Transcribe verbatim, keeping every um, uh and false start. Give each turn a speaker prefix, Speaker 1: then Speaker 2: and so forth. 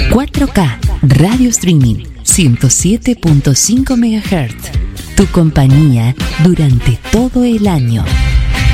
Speaker 1: cuatro K Radio Streaming ciento siete punto cinco megahertz. Tu compañía durante todo el año.